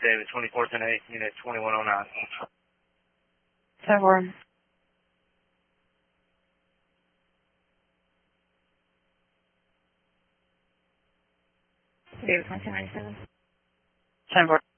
David, 24th and 8th, unit 2109. 10-4. David, 2297. 10-4.